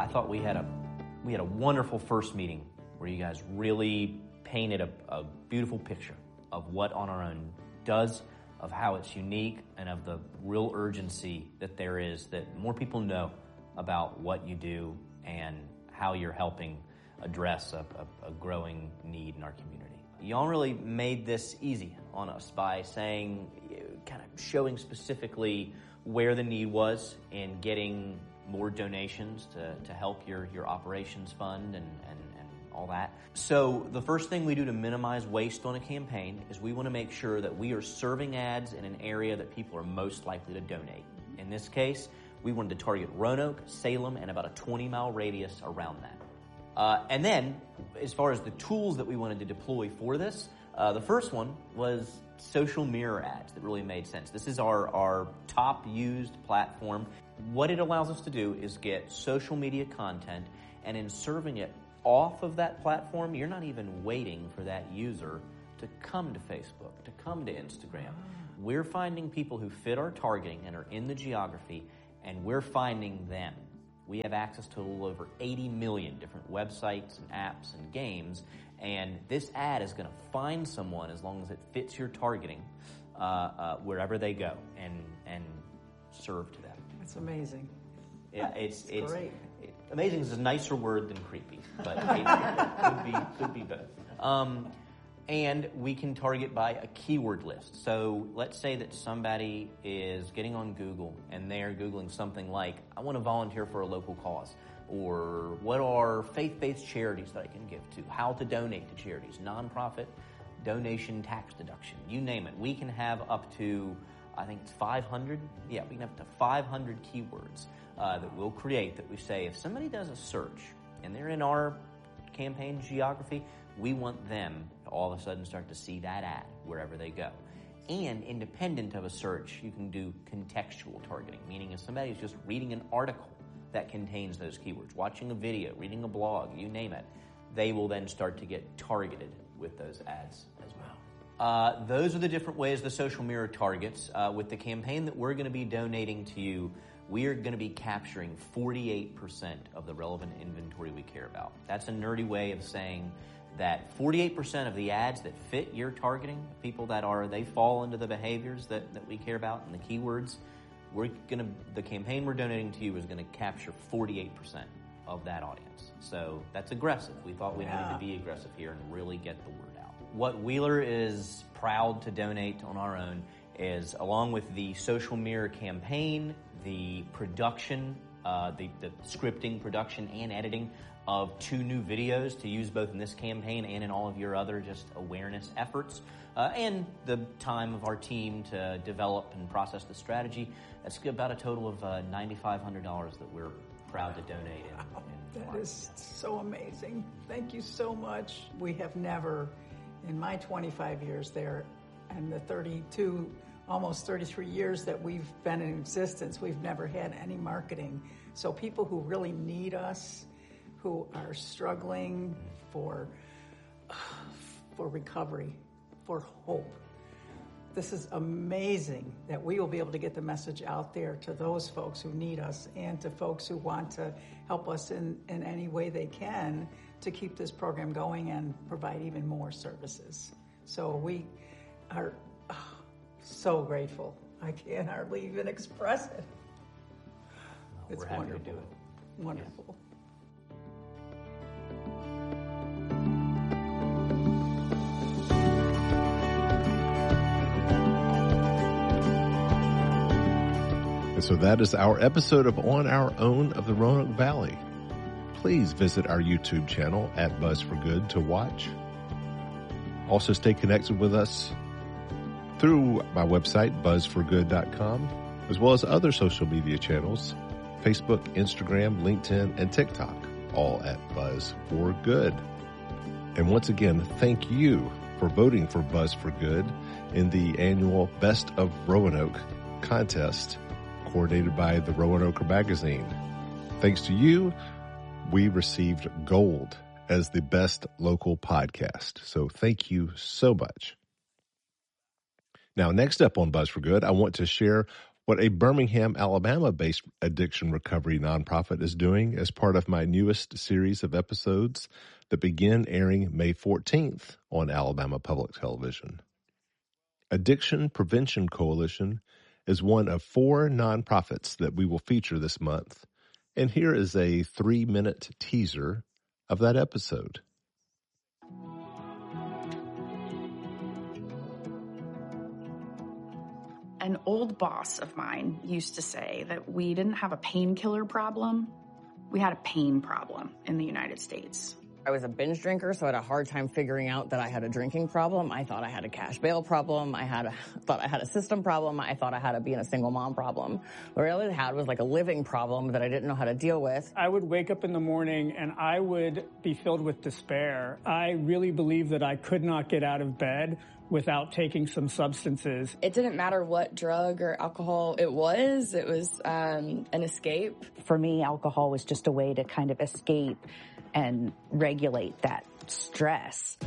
thought we had a wonderful first meeting where you guys really painted a beautiful picture of what On Our Own does, of how it's unique, and of the real urgency that there is, that more people know about what you do and how you're helping address a growing need in our community. Y'all really made this easy on us by saying, kind of showing specifically where the need was in getting more donations to help your operations fund and all that. So the first thing we do to minimize waste on a campaign is we want to make sure that we are serving ads in an area that people are most likely to donate. In this case, we wanted to target Roanoke, Salem, and about a 20-mile radius around that. And then, as far as the tools that we wanted to deploy for this, the first one was social mirror ads that really made sense. This is our top used platform. What it allows us to do is get social media content, and in serving it off of that platform, you're not even waiting for that user to come to Facebook, to come to Instagram. We're finding people who fit our targeting and are in the geography, and we're finding them. We have access to a little over 80 million different websites and apps and games, and this ad is going to find someone as long as it fits your targeting wherever they go and serve to them. It's amazing. Yeah, it's great. Amazing is a nicer word than creepy, but it could be both. And we can target by a keyword list. So let's say that somebody is getting on Google and they're Googling something like, I want to volunteer for a local cause, or what are faith-based charities that I can give to, how to donate to charities, nonprofit donation tax deduction, you name it. We can have up to, I think it's 500. Yeah, we can have up to 500 keywords that we'll create that we say, if somebody does a search and they're in our campaign geography, we want them to all of a sudden start to see that ad wherever they go. And independent of a search, you can do contextual targeting, meaning if somebody is just reading an article that contains those keywords, watching a video, reading a blog, you name it, they will then start to get targeted with those ads as well. Those are the different ways the social mirror targets. With the campaign that we're going to be donating to you, we are going to be capturing 48% of the relevant inventory we care about. That's a nerdy way of saying that 48% of the ads that fit your targeting, people that they fall into the behaviors that we care about and the keywords, the campaign we're donating to you is going to capture 48% of that audience. So that's aggressive. We thought we needed to be aggressive here and really get the word out. What Wheeler is proud to donate On Our Own is, along with the social mirror campaign, the production, the scripting, production, and editing of 2 new videos to use both in this campaign and in all of your other just awareness efforts, and the time of our team to develop and process the strategy. That's about a total of $9,500 that we're proud to donate. That is so amazing. Thank you so much. We have never, in my 25 years there and the 32, almost 33 years that we've been in existence, we've never had any marketing. So people who really need us, who are struggling for recovery, for hope. This is amazing that we will be able to get the message out there to those folks who need us and to folks who want to help us in any way they can to keep this program going and provide even more services. So we are so grateful. I can't hardly even express it. It's We're happy wonderful. to do it. Wonderful. Yeah. And so that is our episode of On Our Own of the Roanoke Valley. Please visit our YouTube channel at Buzz for Good to watch. Also stay connected with us through my website, buzzforgood.com, as well as other social media channels, Facebook, Instagram, LinkedIn, and TikTok, all at Buzz for Good. And once again, thank you for voting for Buzz for Good in the annual Best of Roanoke contest coordinated by the Roanoke Magazine. Thanks to you, we received gold as the best local podcast. So thank you so much. Now, next up on Buzz for Good, I want to share what a Birmingham, Alabama-based addiction recovery nonprofit is doing as part of my newest series of episodes that begin airing May 14th on Alabama Public Television. Addiction Prevention Coalition is one of 4 nonprofits that we will feature this month, and here is a 3-minute teaser of that episode. An old boss of mine used to say that we didn't have a painkiller problem, we had a pain problem in the United States. I was a binge drinker, so I had a hard time figuring out that I had a drinking problem. I thought I had a cash bail problem. Thought I had a system problem. I thought I had a being a single mom problem. What I really had was like a living problem that I didn't know how to deal with. I would wake up in the morning and I would be filled with despair. I really believed that I could not get out of bed without taking some substances. It didn't matter what drug or alcohol it was an escape. For me, alcohol was just a way to kind of escape and regulate that stress.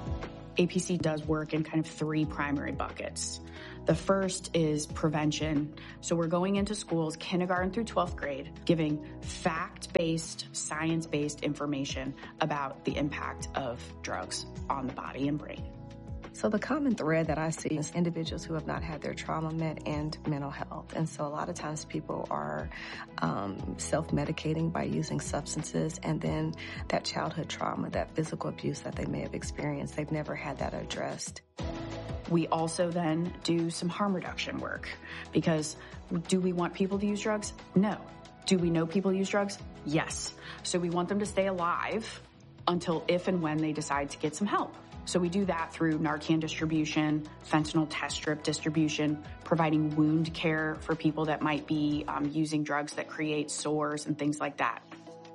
APC does work in kind of 3 primary buckets. The first is prevention. So we're going into schools, kindergarten through 12th grade, giving fact-based, science-based information about the impact of drugs on the body and brain. So the common thread that I see is individuals who have not had their trauma met and mental health. And so a lot of times people are self-medicating by using substances, and then that childhood trauma, that physical abuse that they may have experienced, they've never had that addressed. We also then do some harm reduction work, because do we want people to use drugs? No. Do we know people use drugs? Yes. So we want them to stay alive until if and when they decide to get some help. So we do that through Narcan distribution, fentanyl test strip distribution, providing wound care for people that might be using drugs that create sores and things like that.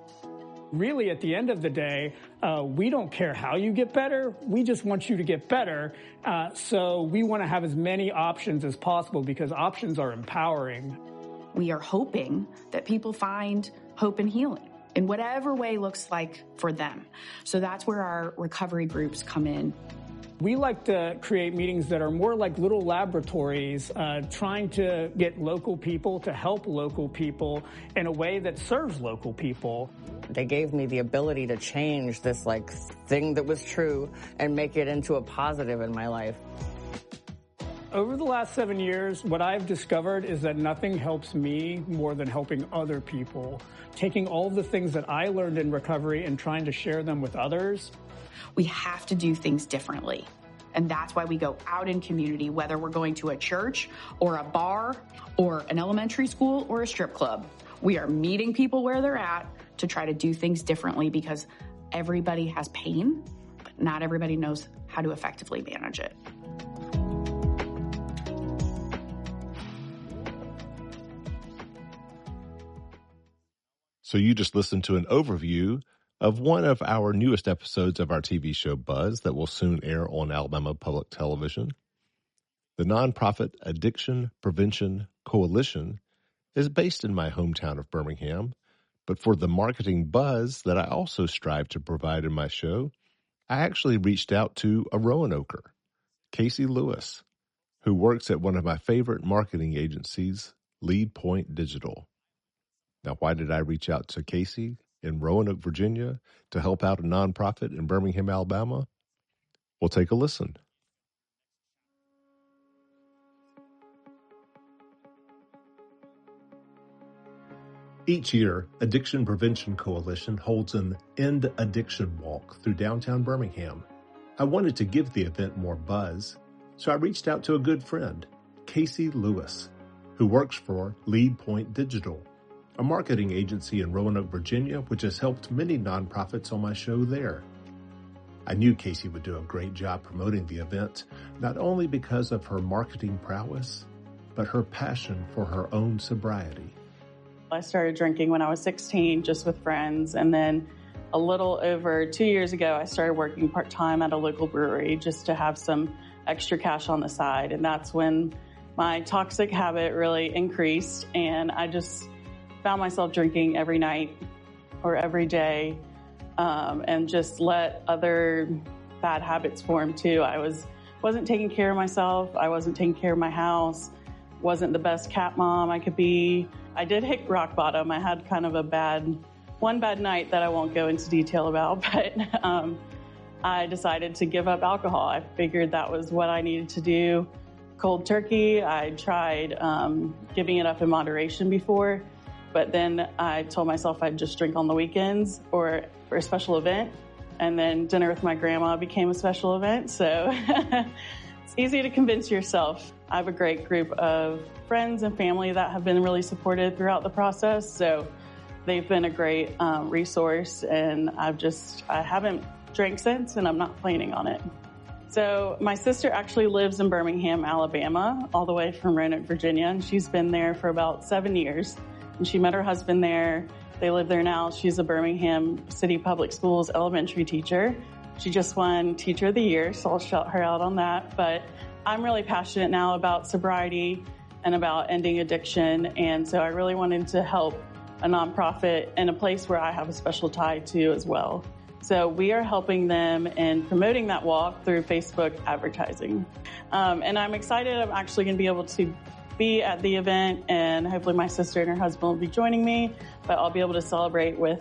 Really, at the end of the day, we don't care how you get better. We just want you to get better. So we want to have as many options as possible because options are empowering. We are hoping that people find hope and healing in whatever way looks like for them. So that's where our recovery groups come in. We like to create meetings that are more like little laboratories, trying to get local people to help local people in a way that serves local people. They gave me the ability to change this thing that was true and make it into a positive in my life. Over the last 7 years, what I've discovered is that nothing helps me more than helping other people. Taking all the things that I learned in recovery and trying to share them with others. We have to do things differently. And that's why we go out in community, whether we're going to a church or a bar or an elementary school or a strip club. We are meeting people where they're at to try to do things differently because everybody has pain, but not everybody knows how to effectively manage it. So you just listened to an overview of one of our newest episodes of our TV show Buzz that will soon air on Alabama Public Television. The nonprofit Addiction Prevention Coalition is based in my hometown of Birmingham, but for the marketing buzz that I also strive to provide in my show, I actually reached out to a Roanoker, Casey Lewis, who works at one of my favorite marketing agencies, Lead Point Digital. Now, why did I reach out to Casey in Roanoke, Virginia, to help out a nonprofit in Birmingham, Alabama? We'll take a listen. Each year, Addiction Prevention Coalition holds an End Addiction Walk through downtown Birmingham. I wanted to give the event more buzz, so I reached out to a good friend, Casey Lewis, who works for Lead Point Digital, a marketing agency in Roanoke, Virginia, which has helped many nonprofits on my show there. I knew Casey would do a great job promoting the event, not only because of her marketing prowess, but her passion for her own sobriety. I started drinking when I was 16, just with friends, and then a little over 2 years ago, I started working part-time at a local brewery just to have some extra cash on the side, and that's when my toxic habit really increased, and I just found myself drinking every night or every day, and just let other bad habits form too. I wasn't taking care of myself. I wasn't taking care of my house. wasn't the best cat mom I could be. I did hit rock bottom. I had kind of one bad night that I won't go into detail about, but I decided to give up alcohol. I figured that was what I needed to do. Cold turkey. I tried giving it up in moderation before, but then I told myself I'd just drink on the weekends or for a special event, and then dinner with my grandma became a special event. So it's easy to convince yourself. I have a great group of friends and family that have been really supportive throughout the process. So they've been a great resource, and I haven't drank since, and I'm not planning on it. So my sister actually lives in Birmingham, Alabama, all the way from Roanoke, Virginia, and she's been there for about 7 years. And she met her husband there. They live there now. She's a Birmingham City Public Schools elementary teacher. She just won Teacher of the Year, so I'll shout her out on that. But I'm really passionate now about sobriety and about ending addiction, and so I really wanted to help a nonprofit in a place where I have a special tie to as well. So we are helping them in promoting that walk through Facebook advertising. And I'm excited I'm actually going to be able to be at the event, and hopefully my sister and her husband will be joining me, but I'll be able to celebrate with